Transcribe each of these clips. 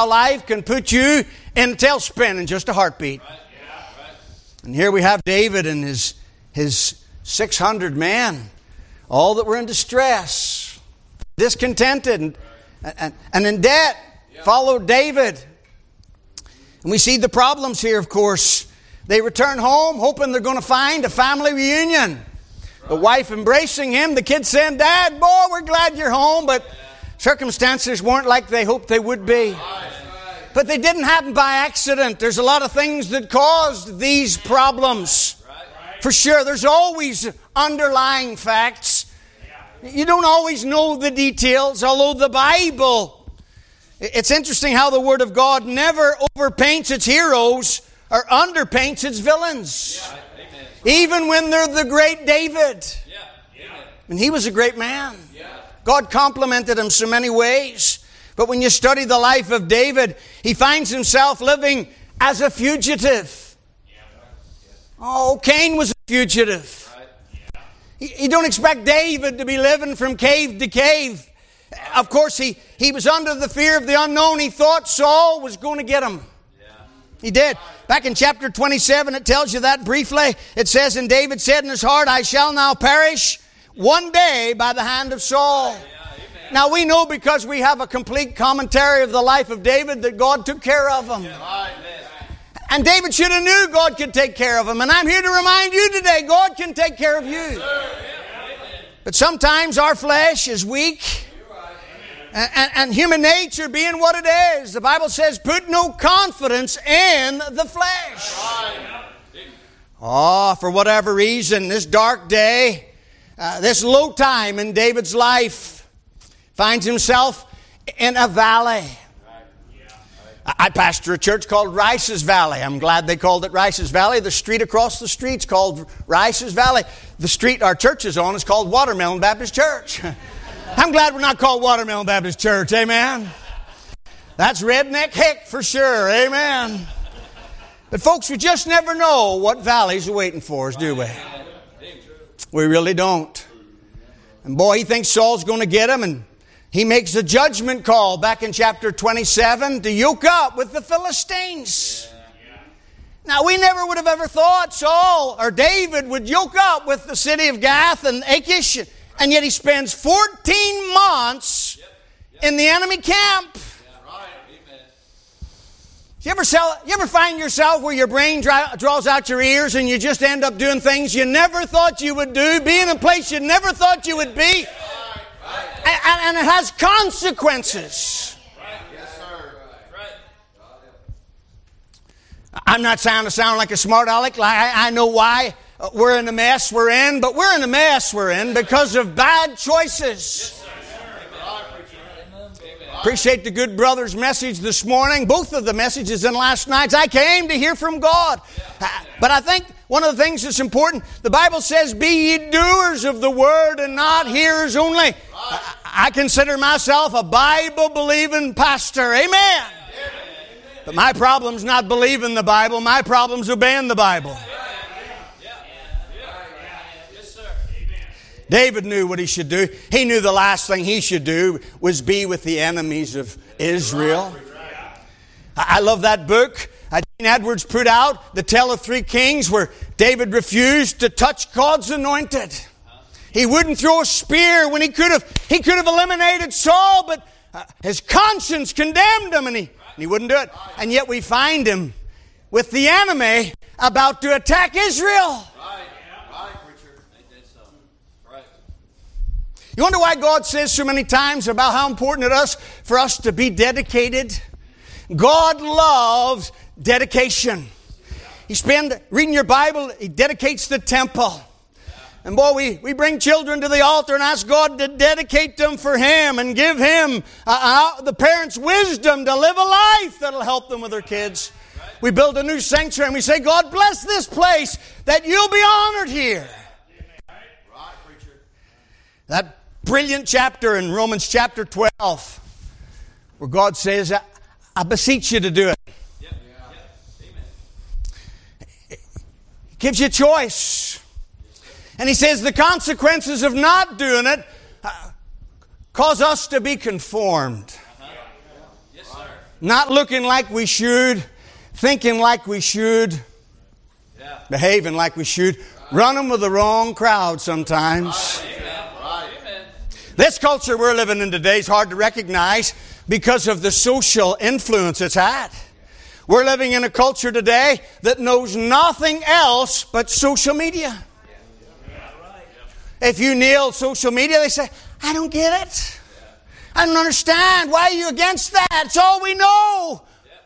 how life can put you in a tailspin in just a heartbeat. And here we have David and his 600 men, all that were in distress, discontented, and in debt, followed David. And we see the problems here, of course. They return home hoping they're going to find a family reunion. The wife embracing him, the kids saying, "Dad, boy, we're glad you're home," but circumstances weren't like they hoped they would be. But they didn't happen by accident. There's a lot of things that caused these problems. For sure, there's always underlying facts. You don't always know the details, although the Bible, it's interesting how the Word of God never overpaints its heroes or underpaints its villains. Even when they're the great David. And he was a great man. God complimented him so many ways. But when you study the life of David, he finds himself living as a fugitive. Oh, Cain was a fugitive. You don't expect David to be living from cave to cave. Of course, he was under the fear of the unknown. He thought Saul was going to get him. He did. Back in chapter 27, it tells you that briefly. It says, "And David said in his heart, I shall now perish one day by the hand of Saul." Now we know, because we have a complete commentary of the life of David, that God took care of him. And David should have knew God could take care of him. And I'm here to remind you today, God can take care of you. But sometimes our flesh is weak. And human nature being what it is, the Bible says, put no confidence in the flesh. For whatever reason, this dark day, this low time in David's life, finds himself in a valley. I pastor a church called Rice's Valley. I'm glad they called it Rice's Valley. The street across the street's called Rice's Valley. The street our church is on is called Watermelon Baptist Church. I'm glad we're not called Watermelon Baptist Church. Amen. That's redneck hick for sure. Amen. But folks, we just never know what valleys are waiting for us, do we? We really don't. And boy, he thinks Saul's going to get him, and he makes a judgment call back in chapter 27 to yoke up with the Philistines. Now, we never would have ever thought Saul or David would yoke up with the city of Gath and Achish, and yet he spends 14 months in the enemy camp. You ever find yourself where your brain draws out your ears and you just end up doing things you never thought you would do, being in a place you never thought you would be? And it has consequences. I'm not trying to sound like a smart aleck. I know why we're in the mess we're in, but we're in the mess we're in because of bad choices. Appreciate the good brother's message this morning. Both of the messages in last night's. I came to hear from God. But I think one of the things that's important, the Bible says, "Be ye doers of the word and not hearers only." I consider myself a Bible-believing pastor. Amen. But my problem's not believing the Bible. My problem's obeying the Bible. David knew what he should do. He knew the last thing he should do was be with the enemies of Israel. I love that book Dean Edwards put out, The Tale of Three Kings, where David refused to touch God's anointed. He wouldn't throw a spear when he could have eliminated Saul, but his conscience condemned him, and he wouldn't do it. And yet we find him with the enemy about to attack Israel. You wonder why God says so many times about how important it is for us to be dedicated? God loves dedication. You spend reading your Bible, He dedicates the temple. And boy, we bring children to the altar and ask God to dedicate them for Him and give Him, the parents, wisdom to live a life that'll help them with their kids. We build a new sanctuary and we say, God, bless this place that You'll be honored here. That brilliant chapter in Romans chapter 12 where God says, I beseech you to do it. He gives you a choice. And He says the consequences of not doing it cause us to be conformed. not looking like we should, thinking like we should, behaving like we should, running with the wrong crowd sometimes. This culture we're living in today is hard to recognize because of the social influence it's had. We're living in a culture today that knows nothing else but social media. If you nail social media, they say, I don't get it. I don't understand. Why are you against that? It's all we know.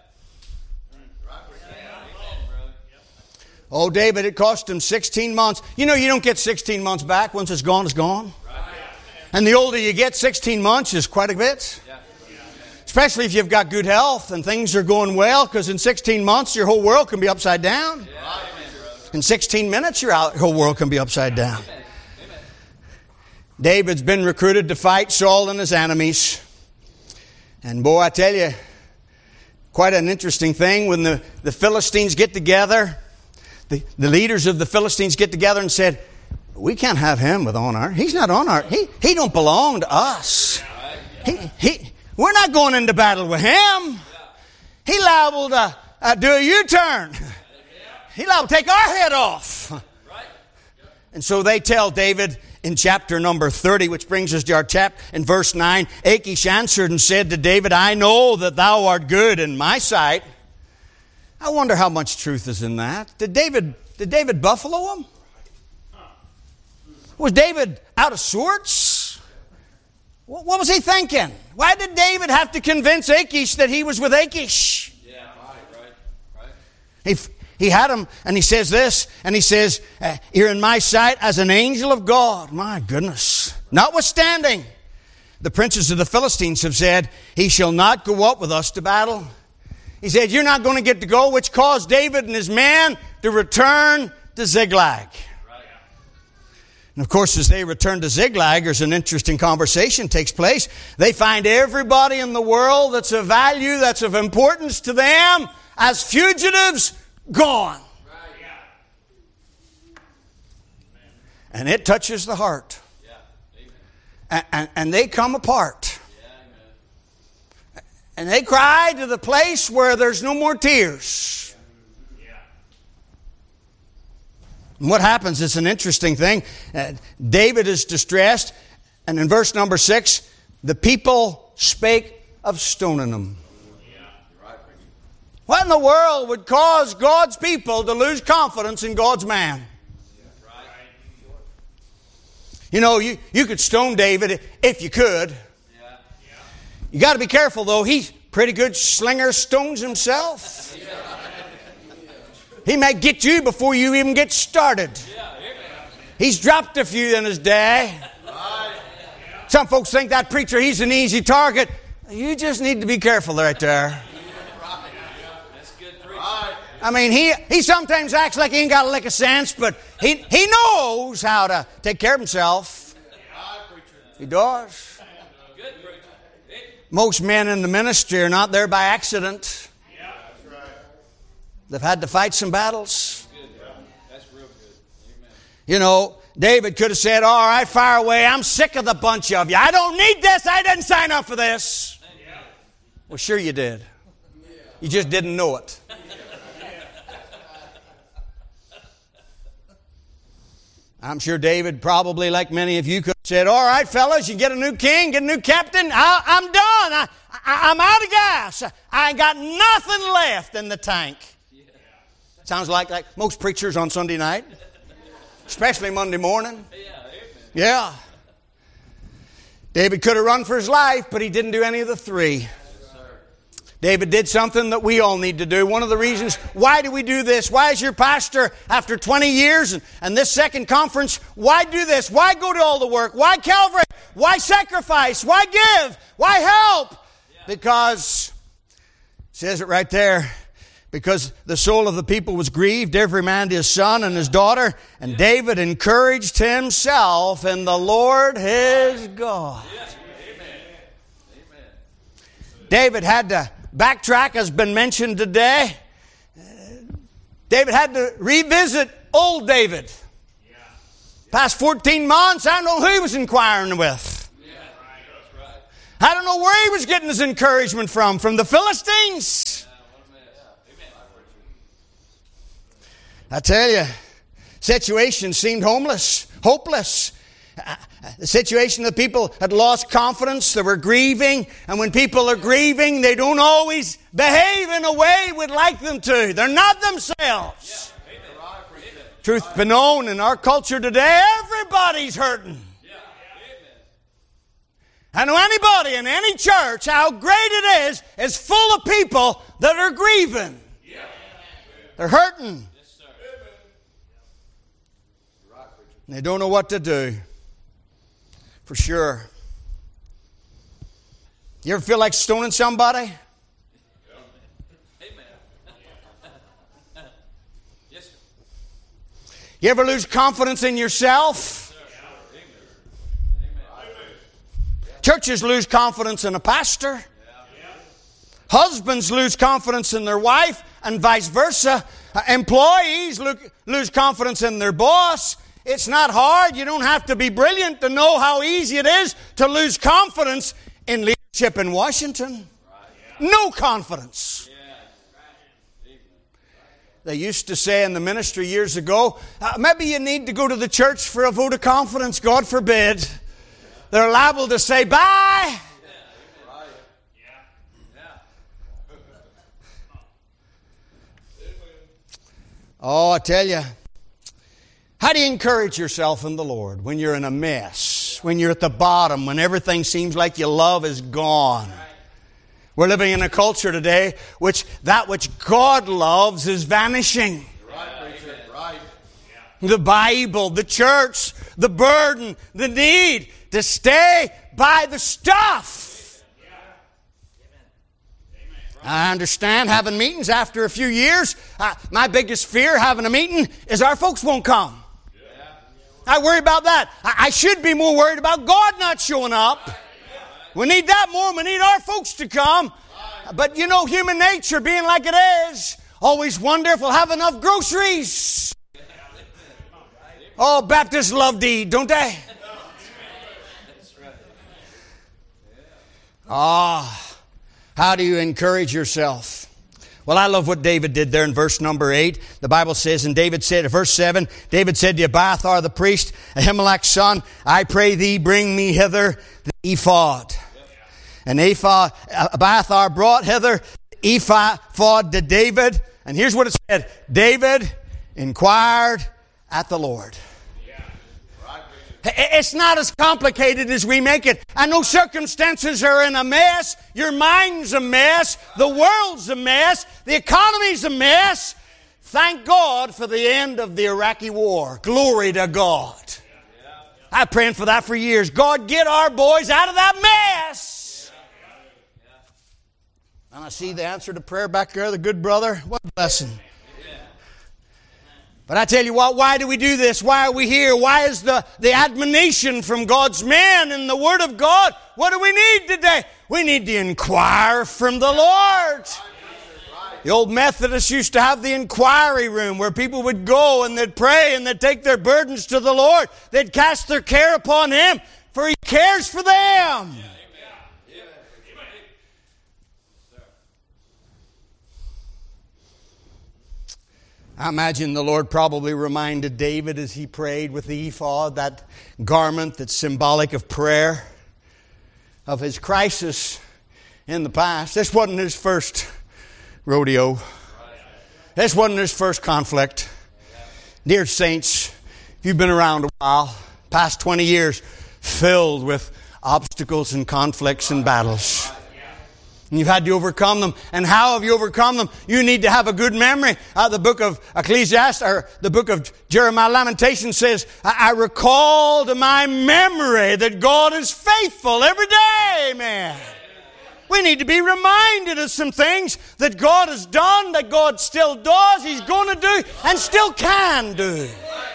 Oh, David, it cost him 16 months. You know, you don't get 16 months back. Once it's gone, it's gone. And the older you get, 16 months is quite a bit. Especially if you've got good health and things are going well, because in 16 months, your whole world can be upside down. In 16 minutes, your whole world can be upside down. David's been recruited to fight Saul and his enemies. And boy, I tell you, quite an interesting thing when the Philistines get together. The leaders of the Philistines get together and said, we can't have him with honor. He's not on our... He don't belong to us. We're not going into battle with him. He liable to do a U-turn. He liable to take our head off. And so they tell David in chapter number 30, which brings us to our chapter, in verse 9, Achish answered and said to David, I know that thou art good in my sight. I wonder how much truth is in that. Did David buffalo him? Was David out of sorts? What was he thinking? Why did David have to convince Achish that he was with Achish? He had him, and he says this, and he says, you're in my sight as an angel of God. My goodness. Notwithstanding, the princes of the Philistines have said, he shall not go up with us to battle. He said, you're not going to get to go, which caused David and his men to return to Ziklag. And of course, as they return to Ziklag, there's an interesting conversation takes place. They find everybody in the world that's of value, that's of importance to them, as fugitives, gone. And it touches the heart. And they come apart. And they cry to the place where there's no more tears. And what happens, it's an interesting thing. David is distressed. And in verse number 6, the people spake of stoning him. What in the world would cause God's people to lose confidence in God's man? You know, you could stone David if you could. You got to be careful, though. He's pretty good slinger, stones himself. He may get you before you even get started. He's dropped a few in his day. Some folks think that preacher, he's an easy target. You just need to be careful right there. I mean, he sometimes acts like he ain't got a lick of sense, but he knows how to take care of himself. He does. Most men in the ministry are not there by accident. They've had to fight some battles. You know, David could have said, all right, fire away. I'm sick of the bunch of you. I don't need this. I didn't sign up for this. Well, sure you did. You just didn't know it. I'm sure David, probably like many of you, could have said, all right, fellas, you get a new king, get a new captain. I'm done. I'm out of gas. I ain't got nothing left in the tank. Sounds like most preachers on Sunday night, especially Monday morning. Yeah. David could have run for his life, but he didn't do any of the three. David did something that we all need to do. One of the reasons, why do we do this? Why is your pastor, after 20 years and this second conference, why do this? Why go to all the work? Why Calvary? Why sacrifice? Why give? Why help? Because, it says it right there, because the soul of the people was grieved, every man to his son and his daughter, and David encouraged himself in the Lord his God. David had to backtrack, has been mentioned today. David had to revisit old David. Past 14 months, I don't know who he was inquiring with. I don't know where he was getting his encouragement from the Philistines. I tell you, situation seemed hopeless. The situation that people had lost confidence, they were grieving, and when people are grieving, they don't always behave in a way we'd like them to. They're not themselves. Truth be known, in our culture today, everybody's hurting. I know anybody in any church, how great it is full of people that are grieving. They're hurting. They don't know what to do. For sure. You ever feel like stoning somebody? You ever lose confidence in yourself? Churches lose confidence in a pastor. Husbands lose confidence in their wife, and vice versa. Employees lose confidence in their boss. It's not hard. You don't have to be brilliant to know how easy it is to lose confidence in leadership in Washington. No confidence. They used to say in the ministry years ago, maybe you need to go to the church for a vote of confidence. God forbid. They're liable to say, bye. Oh, I tell you. How do you encourage yourself in the Lord when you're in a mess, when you're at the bottom, when everything seems like your love is gone? We're living in a culture today which that which God loves is vanishing. Right. The Bible, the church, the burden, the need to stay by the stuff. I understand having meetings after a few years. My biggest fear having a meeting is our folks won't come. I worry about that. I should be more worried about God not showing up. We need that more. We need our folks to come. But you know, human nature being like it is, always wonder if we'll have enough groceries. Oh, Baptists love to eat, don't they? How do you encourage yourself? Well, I love what David did there in verse number 8. The Bible says, and David said, verse 7, David said to Abiathar the priest, Ahimelech's son, I pray thee bring me hither the ephod. And Abiathar brought hither the ephod to David. And here's what it said. David inquired at the Lord. It's not as complicated as we make it. I know circumstances are in a mess. Your mind's a mess. The world's a mess. The economy's a mess. Thank God for the end of the Iraqi war. Glory to God. I've praying for that for years. God, get our boys out of that mess. And I see the answer to prayer back there, the good brother. What a blessing. But I tell you what, why do we do this? Why are we here? Why is the admonition from God's men in the Word of God? What do we need today? We need to inquire from the Lord. The old Methodists used to have the inquiry room where people would go and they'd pray and they'd take their burdens to the Lord. They'd cast their care upon Him, for He cares for them. I imagine the Lord probably reminded David as he prayed with the ephod, that garment that's symbolic of prayer, of his crisis in the past. This wasn't his first rodeo. This wasn't his first conflict. Dear saints, if you've been around a while, past 20 years, filled with obstacles and conflicts and battles. And you've had to overcome them. And how have you overcome them? You need to have a good memory. The book of Ecclesiastes, or the book of Jeremiah Lamentation says, I recall to my memory that God is faithful every day, man. We need to be reminded of some things that God has done, that God still does, He's going to do, and still can do.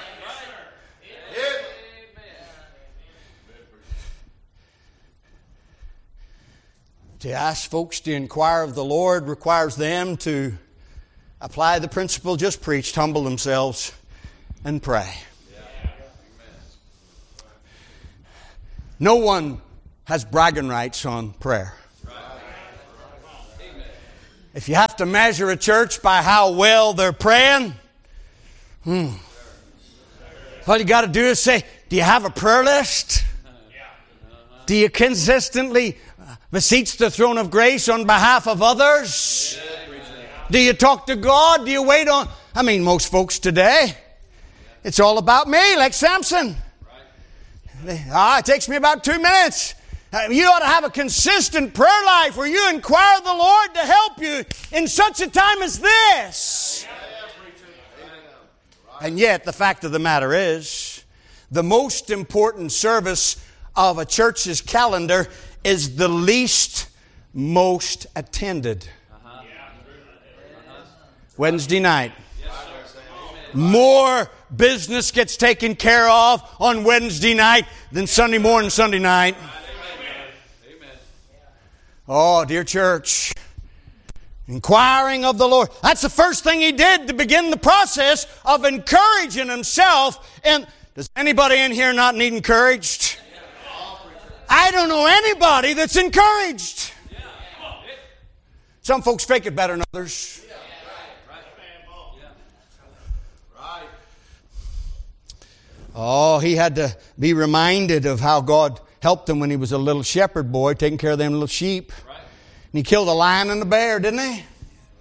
To ask folks to inquire of the Lord requires them to apply the principle just preached, humble themselves and pray. No one has bragging rights on prayer. If you have to measure a church by how well they're praying, all you got to do is say, do you have a prayer list? Do you consistently beseech the throne of grace on behalf of others? Do you talk to God? Do you wait on... most folks today, it's all about me, like Samson. It takes me about 2 minutes. You ought to have a consistent prayer life where you inquire the Lord to help you in such a time as this. And yet, the fact of the matter is, the most important service of a church's calendar is the least most attended. Wednesday night. More business gets taken care of on Wednesday night than Sunday morning, Sunday night. Oh, dear church, inquiring of the Lord. That's the first thing he did to begin the process of encouraging himself. And does anybody in here not need encouraged? I don't know anybody that's encouraged. Some folks fake it better than others. Oh, he had to be reminded of how God helped him when he was a little shepherd boy, taking care of them little sheep. Right. And he killed a lion and a bear, didn't he? Yes.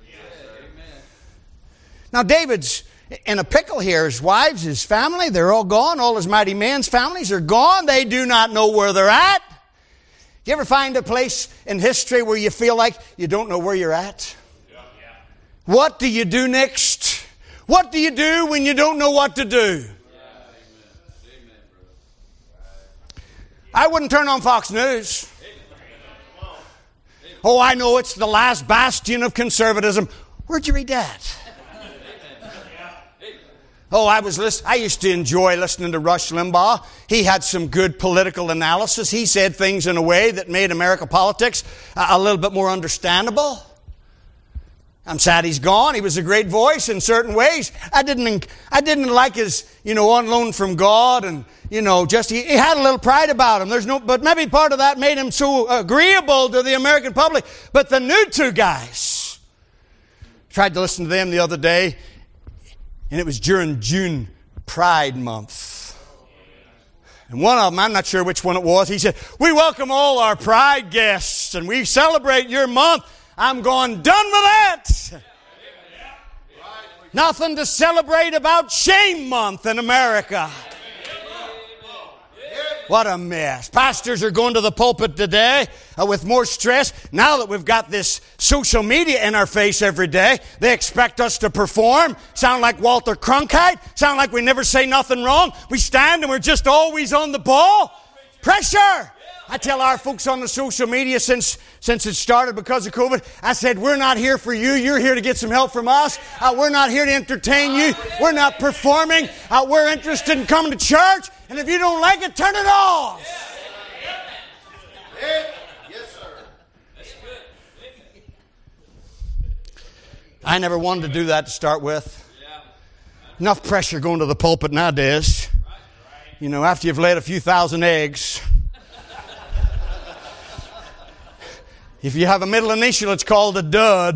Now, David's in a pickle here. His wives, his family, they're all gone. All his mighty men's families are gone. They do not know where they're at. Do you ever find a place in history where you feel like you don't know where you're at? Yeah. What do you do next? What do you do when you don't know what to do? I wouldn't turn on Fox News. Oh, I know it's the last bastion of conservatism. Where'd you read that? Oh, I used to enjoy listening to Rush Limbaugh. He had some good political analysis. He said things in a way that made American politics a little bit more understandable. I'm sad he's gone. He was a great voice in certain ways. I didn't like his, on loan from God, and just he had a little pride about him. But maybe part of that made him so agreeable to the American public. But the new two guys, tried to listen to them the other day, and it was during June Pride Month. And one of them, I'm not sure which one it was, he said, "We welcome all our Pride guests, and we celebrate your month." I'm going, done with that. Nothing to celebrate about Shame Month in America. What a mess. Pastors are going to the pulpit today with more stress. Now that we've got this social media in our face every day, they expect us to perform, sound like Walter Cronkite, sound like we never say nothing wrong. We stand and we're just always on the ball. Pressure. I tell our folks on the social media since it started because of COVID, I said, we're not here for you. You're here to get some help from us. We're not here to entertain you. We're not performing. We're interested in coming to church. And if you don't like it, turn it off. Yes, sir. That's good. I never wanted to do that to start with. Enough pressure going to the pulpit nowadays. After you've laid a few thousand eggs. If you have a middle initial, it's called a dud.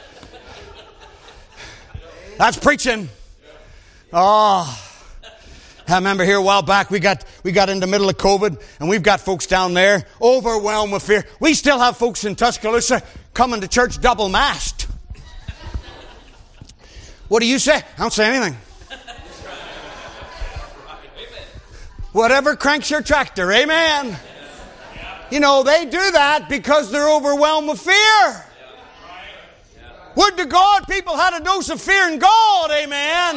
That's preaching. Oh, I remember here a while back we got in the middle of COVID, and we've got folks down there overwhelmed with fear. We still have folks in Tuscaloosa coming to church double-masked. What do you say? I don't say anything. Whatever cranks your tractor, amen. They do that because they're overwhelmed with fear. Would to God people had a dose of fear in God, amen.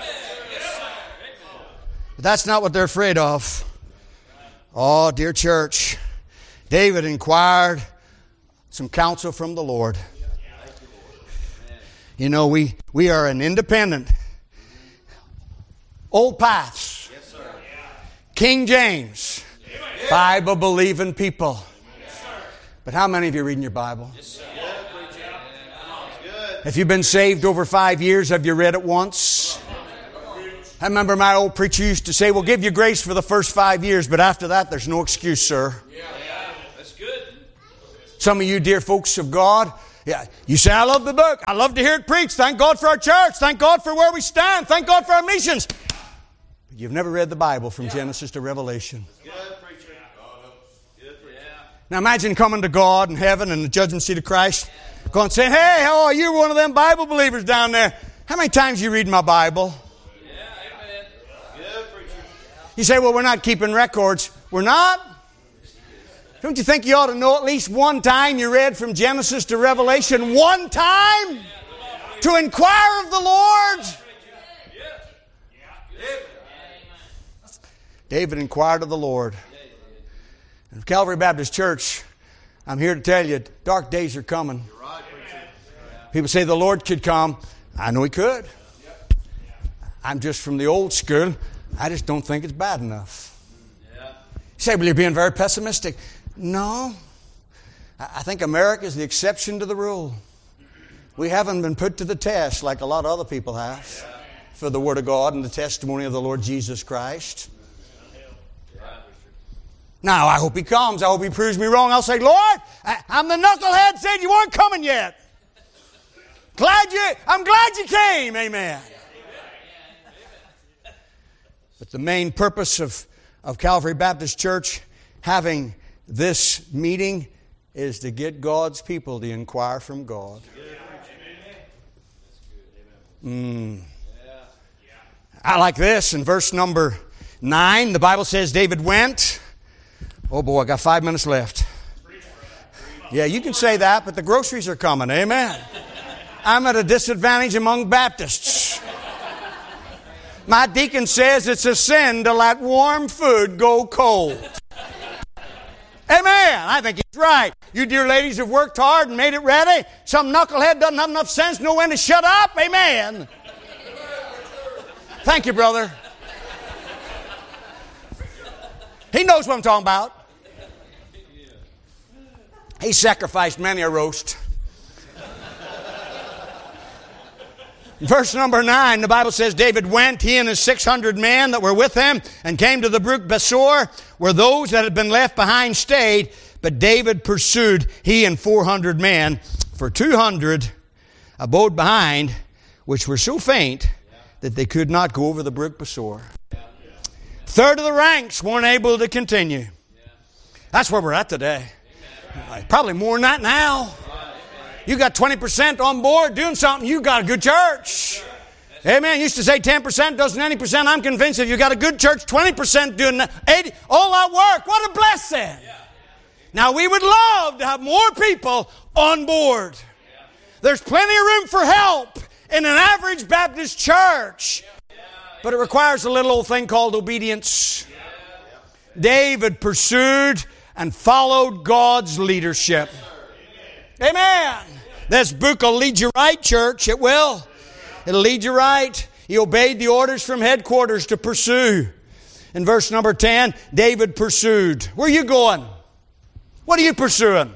But that's not what they're afraid of. Oh, dear church, David inquired some counsel from the Lord. We are an independent, old paths, King James, Bible-believing people. But how many of you are reading your Bible? If you've been saved over 5 years, have you read it once? I remember my old preacher used to say, we'll give you grace for the first 5 years, but after that, there's no excuse, sir. Some of you dear folks of God, yeah, you say, I love the book. I love to hear it preached. Thank God for our church. Thank God for where we stand. Thank God for our missions. But you've never read the Bible from Genesis to Revelation. Now imagine coming to God in heaven and the judgment seat of Christ, going and saying, hey, how are you? One of them Bible believers down there. How many times you read my Bible? You say, well, we're not keeping records. We're not? Don't you think you ought to know at least one time you read from Genesis to Revelation? One time? To inquire of the Lord? David inquired of the Lord. And Calvary Baptist Church, I'm here to tell you, dark days are coming. People say the Lord could come. I know He could. I'm just from the old school. I just don't think it's bad enough. You say, well, you're being very pessimistic. No. I think America is the exception to the rule. We haven't been put to the test like a lot of other people have for the Word of God and the testimony of the Lord Jesus Christ. Now, I hope He comes. I hope He proves me wrong. I'll say, Lord, I'm the knucklehead said you weren't coming yet. I'm glad you came. Amen. But the main purpose of Calvary Baptist Church having this meeting is to get God's people to inquire from God. I like this. In verse number 9, the Bible says David went. Oh boy, I got 5 minutes left. Yeah, you can say that, but the groceries are coming. Amen. I'm at a disadvantage among Baptists. My deacon says it's a sin to let warm food go cold. Amen. I think he's right. You dear ladies have worked hard and made it ready. Some knucklehead doesn't have enough sense to know when to shut up. Amen. Thank you, brother. He knows what I'm talking about. He sacrificed many a roast. Verse number 9, the Bible says, David went, he and his 600 men that were with him, and came to the brook Besor, where those that had been left behind stayed. But David pursued, he and 400 men, for 200 abode behind, which were so faint that they could not go over the brook Besor. Third of the ranks weren't able to continue. That's where we're at today. Probably more than that now. You got 20% on board doing something, you got a good church. Amen. Used to say 10% doesn't any percent. I'm convinced if you got a good church, 20% doing 80, all that work. What a blessing. Now we would love to have more people on board. There's plenty of room for help in an average Baptist church. But it requires a little old thing called obedience. David pursued and followed God's leadership. Amen. This book will lead you right, church. It will. It'll lead you right. He obeyed the orders from headquarters to pursue. In verse number 10, David pursued. Where are you going? What are you pursuing?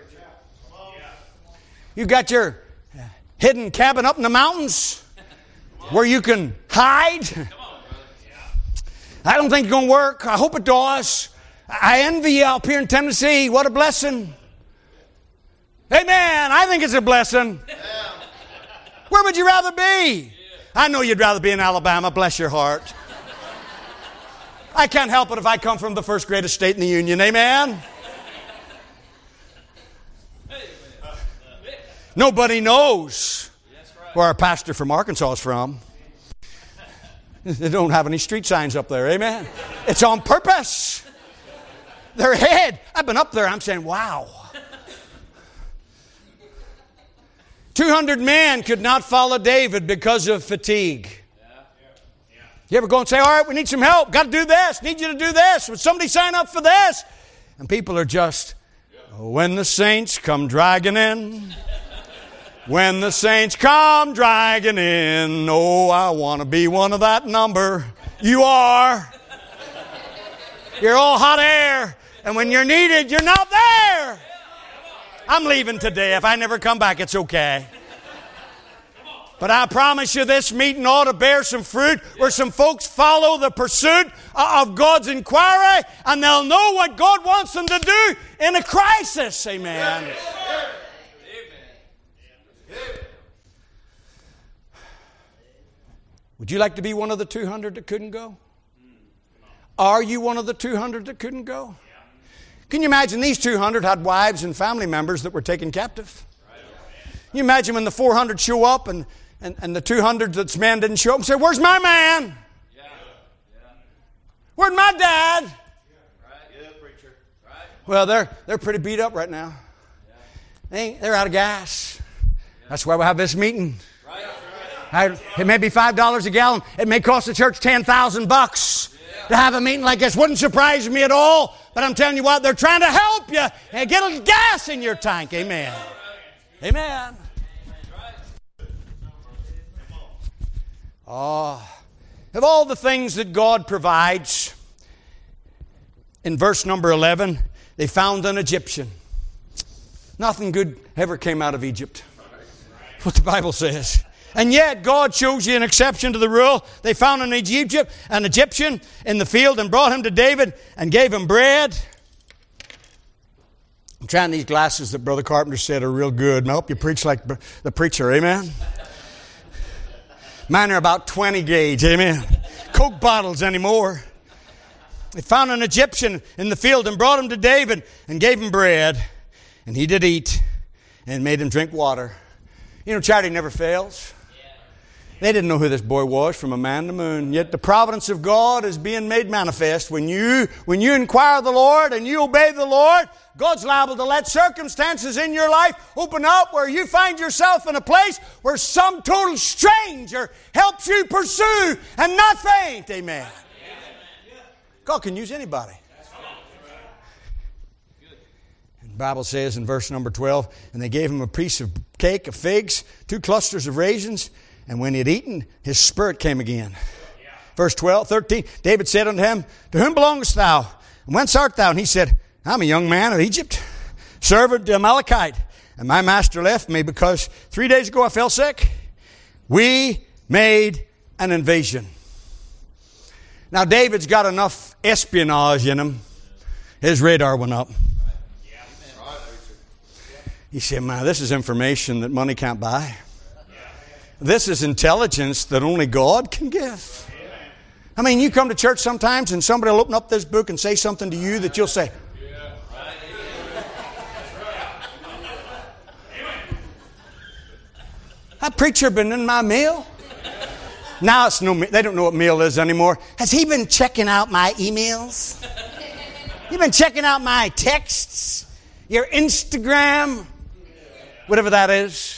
You got your hidden cabin up in the mountains where you can hide? I don't think it's going to work. I hope it does. I envy you up here in Tennessee. What a blessing. Amen. I think it's a blessing. Where would you rather be? I know you'd rather be in Alabama. Bless your heart. I can't help it if I come from the first greatest state in the Union. Amen. Nobody knows where our pastor from Arkansas is from. They don't have any street signs up there. Amen. It's on purpose. Their head. I've been up there. I'm saying, wow. 200 men could not follow David because of fatigue. You ever go and say, all right, we need some help. Got to do this. Need you to do this. Would somebody sign up for this? And people are just, when the saints come dragging in. When the saints come dragging in. Oh, I want to be one of that number. You are. You're all hot air. And when you're needed, you're not there. I'm leaving today. If I never come back, it's okay. But I promise you this meeting ought to bear some fruit where some folks follow the pursuit of God's inquiry and they'll know what God wants them to do in a crisis. Amen. Would you like to be one of the 200 that couldn't go? Are you one of the 200 that couldn't go? Can you imagine these 200 had wives and family members that were taken captive? Can you imagine when the 400 show up and the 200 that's men didn't show up and say, "Where's my man? Where's my dad?" Well, they're pretty beat up right now. They're out of gas. That's why we have this meeting. It may be $5 a gallon. It may cost the church $10,000 to have a meeting like this. Wouldn't surprise me at all. But I'm telling you what, they're trying to help you and get a little gas in your tank. Amen. Amen. Of all the things that God provides, in verse number 11, they found an Egyptian. Nothing good ever came out of Egypt. That's what the Bible says. And yet God shows you an exception to the rule. They found an Egyptian in the field and brought him to David and gave him bread. I'm trying these glasses that Brother Carpenter said are real good. And I hope you preach like the preacher. Amen. Mine are about 20 gauge. Amen. Coke bottles anymore. They found an Egyptian in the field and brought him to David and gave him bread. And he did eat and made him drink water. You know, charity never fails. They didn't know who this boy was from a man to the moon. Yet the providence of God is being made manifest. When you inquire of the Lord and you obey the Lord, God's liable to let circumstances in your life open up where you find yourself in a place where some total stranger helps you pursue and not faint. Amen. God can use anybody. And the Bible says in verse number 12, and they gave him a piece of cake of figs, 2 clusters of raisins, and when he had eaten, his spirit came again. Verse 13, David said unto him, "To whom belongest thou? And whence art thou?" And he said, "I'm a young man of Egypt, servant to Amalekite. And my master left me because 3 days ago I fell sick. We made an invasion." Now David's got enough espionage in him. His radar went up. He said, "Man, this is information that money can't buy. This is intelligence that only God can give." I mean, you come to church sometimes and somebody will open up this book and say something to you that you'll say, "That preacher been in my mail?" Now it's they don't know what mail is anymore. Has he been checking out my emails? You been checking out my texts? Your Instagram? Whatever that is.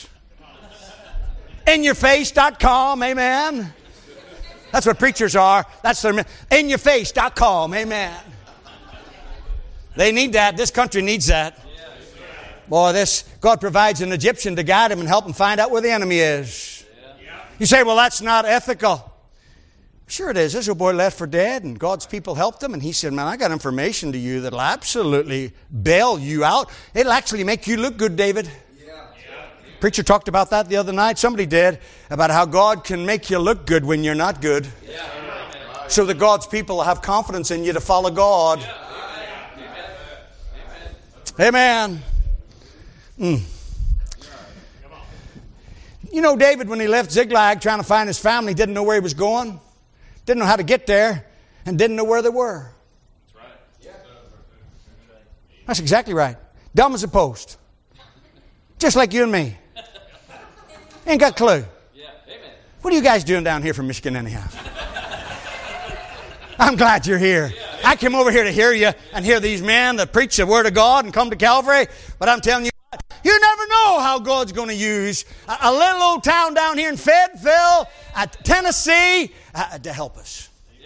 InYourFace.com, amen. That's what preachers are. That's their InYourFace.com, amen. They need that. This country needs that. Boy, God provides an Egyptian to guide him and help him find out where the enemy is. You say, "Well, that's not ethical." Sure it is. This little boy left for dead and God's people helped him. And he said, "Man, I got information to you that'll absolutely bail you out. It'll actually make you look good, David." Preacher talked about that the other night. Somebody did, about how God can make you look good when you're not good. So that God's people will have confidence in you to follow God. Amen. You know, David, when he left Ziklag trying to find his family, didn't know where he was going, didn't know how to get there, and didn't know where they were. That's exactly right. Dumb as a post. Just like you and me. Ain't got a clue. What are you guys doing down here from Michigan anyhow? I'm glad you're here. I came over here to hear you and hear these men that preach the Word of God and come to Calvary. But I'm telling you what, you never know how God's going to use a little old town down here in Fayetteville, Tennessee, to help us.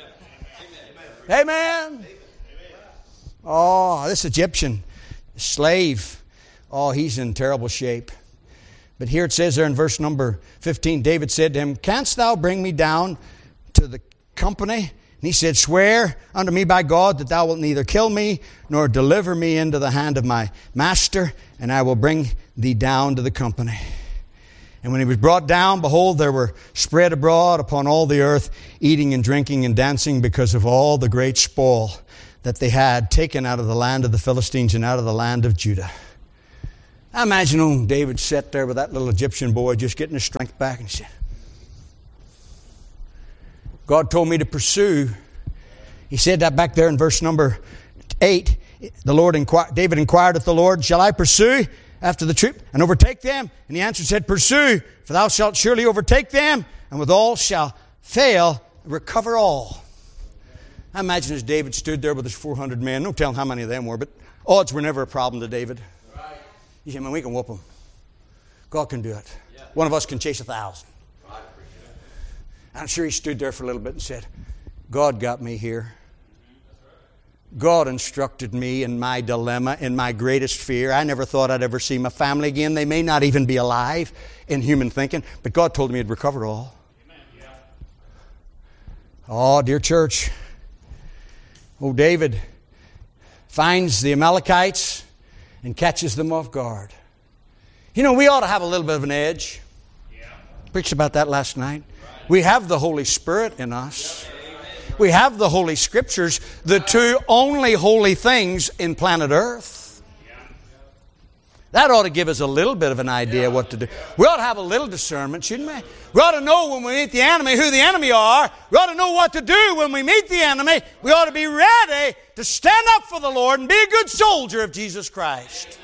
Amen. Oh, this Egyptian slave, oh, he's in terrible shape. But here it says there in verse number 15, David said to him, "Canst thou bring me down to the company?" And he said, "Swear unto me by God that thou wilt neither kill me nor deliver me into the hand of my master, and I will bring thee down to the company." And when he was brought down, behold, there were spread abroad upon all the earth, eating and drinking and dancing because of all the great spoil that they had taken out of the land of the Philistines and out of the land of Judah. I imagine old David sat there with that little Egyptian boy just getting his strength back and said, God told me to pursue. He said that back there in verse number 8. David inquired of the Lord, shall I pursue after the troop and overtake them? And he answered, said, pursue, for thou shalt surely overtake them, and with all shall fail, recover all. I imagine as David stood there with his 400 men, no telling how many of them were, but odds were never a problem to David. He said, man, we can whoop them. God can do it. Yeah. One of us can chase 1,000. Right. I'm sure he stood there for a little bit and said, God got me here. God instructed me in my dilemma, in my greatest fear. I never thought I'd ever see my family again. They may not even be alive in human thinking, but God told me He'd recover all. Amen. Yeah. Oh, dear church. Oh, David finds the Amalekites and catches them off guard. You know, we ought to have a little bit of an edge. Yeah. Preached about that last night. Right. We have the Holy Spirit in us. Yeah. We have the Holy Scriptures, the two only holy things in planet Earth. Yeah. That ought to give us a little bit of an idea what to do. We ought to have a little discernment, shouldn't we? We ought to know when we meet the enemy who the enemy are. We ought to know what to do when we meet the enemy. We ought to be ready to stand up for the Lord and be a good soldier of Jesus Christ.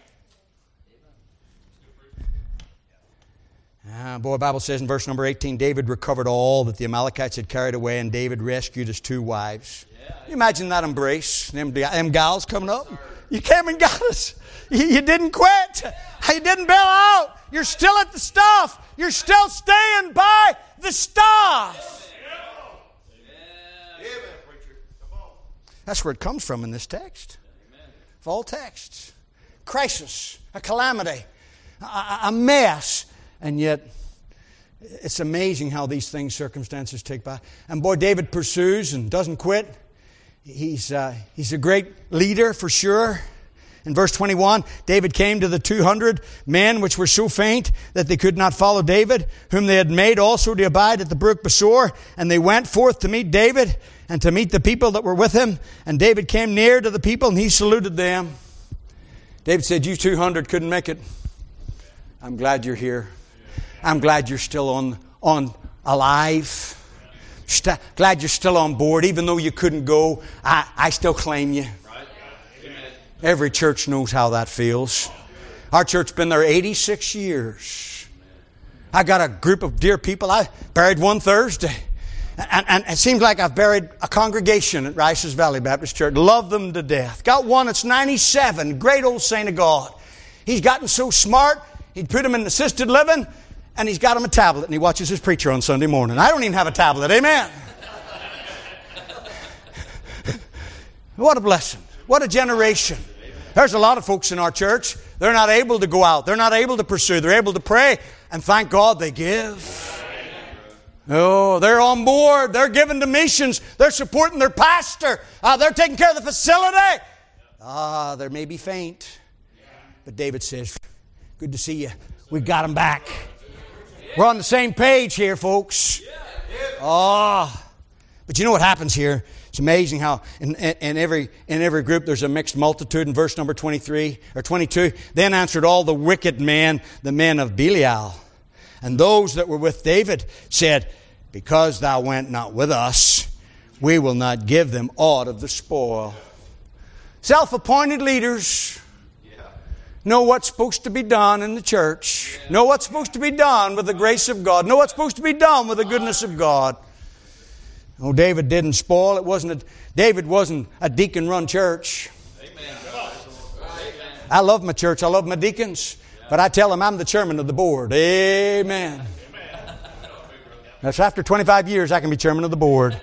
Boy, the Bible says in verse number 18, David recovered all that the Amalekites had carried away, and David rescued his 2 wives. Can you imagine that embrace? Them gals coming up. You came and got us. You didn't quit. You didn't bail out. You're still at the stuff. You're still staying by the stuff. That's where it comes from in this text. Of all texts. Crisis, a calamity, a mess. And yet, it's amazing how these things, circumstances take by. And boy, David pursues and doesn't quit. He's a great leader for sure. In verse 21, David came to the 200 men which were so faint that they could not follow David, whom they had made also to abide at the brook Besor. And they went forth to meet David and to meet the people that were with him. And David came near to the people and he saluted them. David said, you 200 couldn't make it. I'm glad you're here. I'm glad you're still on alive. Glad you're still on board. Even though you couldn't go, I still claim you. Every church knows how that feels. Our church's been there 86 years. I got a group of dear people. I buried one Thursday. And it seems like I've buried a congregation at Rice's Valley Baptist Church. Love them to death. Got one that's 97. Great old saint of God. He's gotten so smart, he'd put him in assisted living, and he's got him a tablet, and he watches his preacher on Sunday morning. I don't even have a tablet. Amen. What a blessing. What a generation. There's a lot of folks in our church. They're not able to go out. They're not able to pursue. They're able to pray. And thank God they give. Oh, they're on board. They're giving to missions. They're supporting their pastor. They're taking care of the facility. They may be faint. But David says, good to see you. We've got them back. We're on the same page here, folks. But you know what happens here? It's amazing how in every group there's a mixed multitude. In verse number 23 or 22, then answered all the wicked men, the men of Belial, and those that were with David said, because thou went not with us, we will not give them aught of the spoil. Self-appointed leaders know what's supposed to be done in the church. Know what's supposed to be done with the grace of God. Know what's supposed to be done with the goodness of God. Oh, David didn't spoil. David wasn't a deacon-run church. Amen. I love my church. I love my deacons. But I tell them I'm the chairman of the board. Amen. That's after 25 years I can be chairman of the board.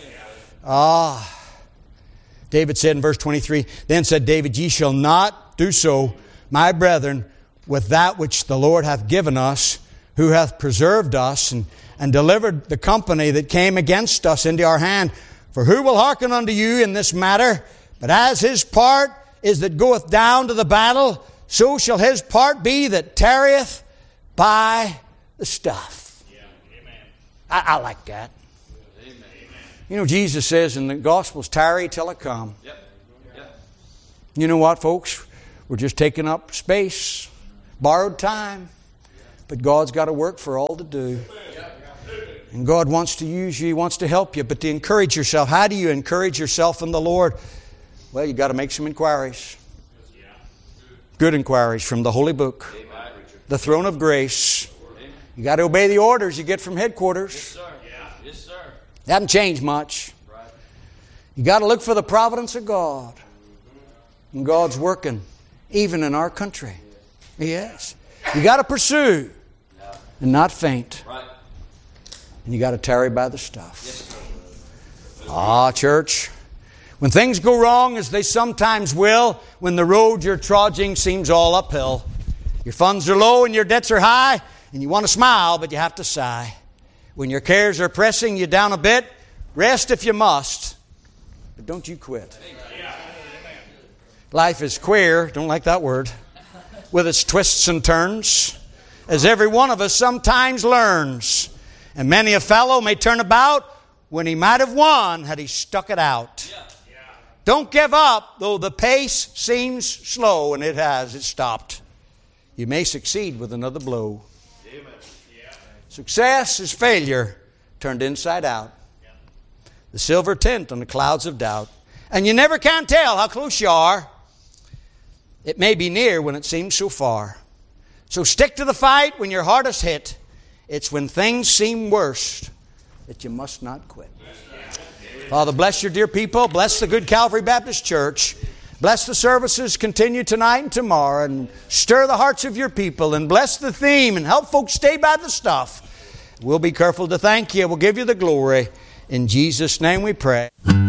David said in verse 23, then said David, ye shall not do so, my brethren, with that which the Lord hath given us, who hath preserved us and delivered the company that came against us into our hand. For who will hearken unto you in this matter? But as his part is that goeth down to the battle, so shall his part be that tarrieth by the stuff. I like that. You know, Jesus says in the Gospels, tarry till I come. You know what, folks? We're just taking up space, borrowed time. But God's got a work for all to do. And God wants to use you. He wants to help you. But to encourage yourself, how do you encourage yourself in the Lord? Well, you've got to make some inquiries. Good inquiries from the Holy Book. The throne of grace. You got to obey the orders you get from headquarters. They haven't changed much. You got to look for the providence of God. And God's working, even in our country. Yes. You got to pursue and not faint. And you got to tarry by the stuff. Church, when things go wrong, as they sometimes will, when the road you're trudging seems all uphill, your funds are low and your debts are high, and you want to smile, but you have to sigh. When your cares are pressing you down a bit, rest if you must, but don't you quit. Life is queer, don't like that word, with its twists and turns, as every one of us sometimes learns. And many a fellow may turn about when he might have won had he stuck it out. Don't give up, though the pace seems slow, and it has. It stopped. You may succeed with another blow. Success is failure turned inside out. The silver tint on the clouds of doubt. And you never can tell how close you are. It may be near when it seems so far. So stick to the fight when your heart is hit. It's when things seem worst that you must not quit. Father, bless your dear people. Bless the good Calvary Baptist Church. Bless the services continue tonight and tomorrow. And stir the hearts of your people. And bless the theme and help folks stay by the stuff. We'll be careful to thank you. We'll give you the glory. In Jesus' name we pray.